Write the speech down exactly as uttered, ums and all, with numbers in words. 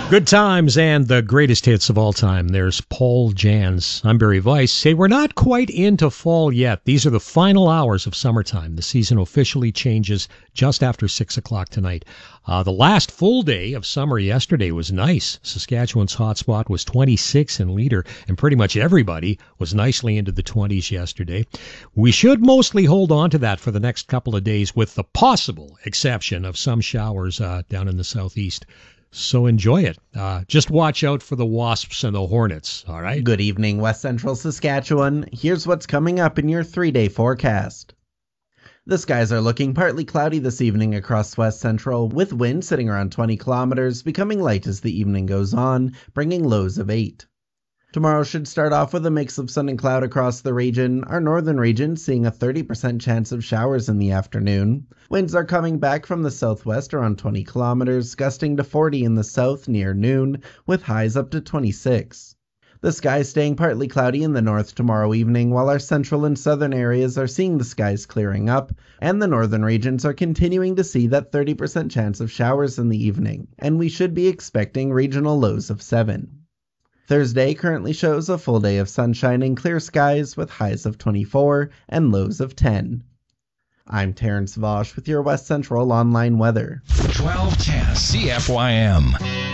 Good times and the greatest hits of all time. There's Paul Jans. I'm Barry Weiss. Say we're not quite into fall yet. These are the final hours of summertime. The season officially changes just after six o'clock tonight. Uh, the last full day of summer yesterday was nice. Saskatchewan's hotspot was twenty-six in Leader, and pretty much everybody was nicely into the twenties yesterday. We should mostly hold on to that for the next couple of days, with the possible exception of some showers uh, down in the southeast. So enjoy it. Uh, just watch out for the wasps and the hornets, all right? Good evening, West Central Saskatchewan. Here's what's coming up in your three-day forecast. The skies are looking partly cloudy this evening across West Central, with wind sitting around twenty kilometers, becoming light as the evening goes on, bringing lows of eight. Tomorrow should start off with a mix of sun and cloud across the region, our northern region seeing a thirty percent chance of showers in the afternoon. Winds are coming back from the southwest around twenty kilometers, gusting to forty in the south near noon, with highs up to twenty-six. The sky staying partly cloudy in the north tomorrow evening, while our central and southern areas are seeing the skies clearing up, and the northern regions are continuing to see that thirty percent chance of showers in the evening, and we should be expecting regional lows of seven. Thursday currently shows a full day of sunshine and clear skies with highs of twenty-four and lows of ten. I'm Terrence Vosch with your West Central online weather. twelve ten C F Y M.